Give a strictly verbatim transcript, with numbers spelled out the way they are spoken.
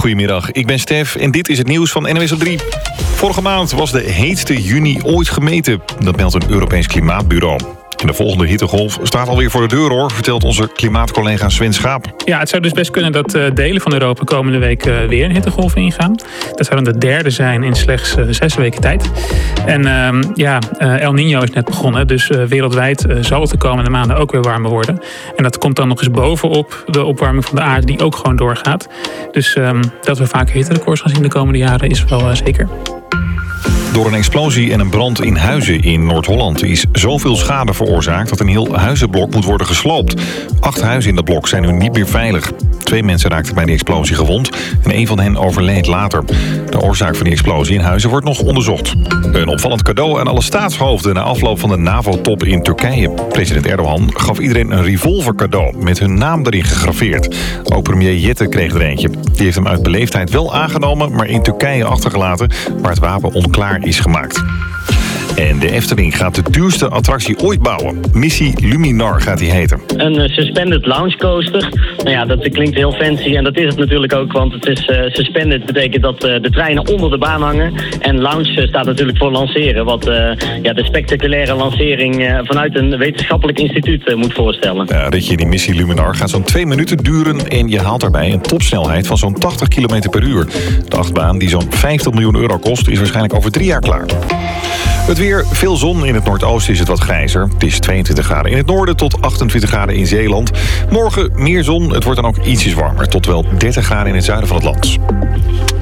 Goedemiddag, ik ben Stef en dit is het nieuws van N O S op drie. Vorige maand was de heetste juni ooit gemeten. Dat meldt een Europees Klimaatbureau. En de volgende hittegolf staat alweer voor de deur, hoor, vertelt onze klimaatcollega Sven Schaap. Ja, het zou dus best kunnen dat uh, delen van Europa komende week uh, weer een hittegolf ingaan. Dat zou dan de derde zijn in slechts uh, zes weken tijd. En uh, ja, uh, El Niño is net begonnen, dus uh, wereldwijd uh, zal het de komende maanden ook weer warmer worden. En dat komt dan nog eens bovenop de opwarming van de aarde die ook gewoon doorgaat. Dus uh, dat we vaker hitterecords gaan zien de komende jaren is wel uh, zeker. Door een explosie en een brand in Huizen in Noord-Holland is zoveel schade veroorzaakt dat een heel huizenblok moet worden gesloopt. Acht huizen in dat blok zijn nu niet meer veilig. Twee mensen raakten bij die explosie gewond en een van hen overleed later. De oorzaak van die explosie in Huizen wordt nog onderzocht. Een opvallend cadeau aan alle staatshoofden na afloop van de NAVO-top in Turkije. President Erdogan gaf iedereen een revolver cadeau met hun naam erin gegraveerd. Ook premier Jette kreeg er eentje. Die heeft hem uit beleefdheid wel aangenomen, maar in Turkije achtergelaten, waar het wapen onklaar is gemaakt. En de Efteling gaat de duurste attractie ooit bouwen. Missie Luminar gaat die heten. Een uh, suspended launch coaster. Nou ja, dat klinkt heel fancy en dat is het natuurlijk ook, want het is uh, suspended betekent dat uh, de treinen onder de baan hangen. En launch uh, staat natuurlijk voor lanceren, wat uh, ja, de spectaculaire lancering uh, vanuit een wetenschappelijk instituut uh, moet voorstellen. Ja, dat je die Missie Luminar gaat zo'n twee minuten duren en je haalt daarbij een topsnelheid van zo'n tachtig kilometer per uur. De achtbaan, die zo'n vijftig miljoen euro kost, is waarschijnlijk over drie jaar klaar. Het weer, veel zon. In het noordoosten is het wat grijzer. Het is tweeëntwintig graden in het noorden tot achtentwintig graden in Zeeland. Morgen meer zon. Het wordt dan ook ietsjes warmer. Tot wel dertig graden in het zuiden van het land.